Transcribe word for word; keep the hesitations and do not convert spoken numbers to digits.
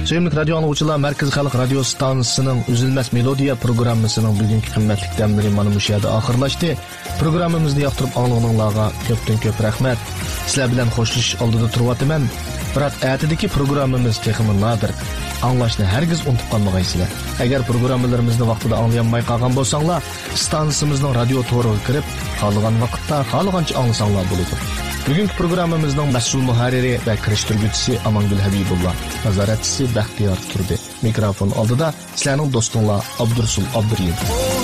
Sevimli radio anlıqçılar, Merkez Xalq Radio Stansiyasının Üzülməz Melodiya programmasının bugünkü qimmatli dəmləri mana bu yerdə axırlaşdı. Programımızı yaxtırıb anlığınızlarga köpdən köp rəhmət. Sizlər bilan xoşluş aldıda turvatıman. Biroq ətidəki programımız texmi nadir. Anlaşını hergiz unutup qalmağaysızlar. Əgər proqramlarımızı vaxtida anlayanmay qalğan bolsanglar, stansiyamızın radio toruga kirib, xalığan vaqtda, xalığancha anlasanglar bo'ladi. Bugünkü programımızın məsul muharriri və kirişdirgüçüsü Amangül Habibullah, nazaratçısı Baxtiyor Turdi. Mikrofon aldıda sizlərning dostunlar Abdursul Abduriyev.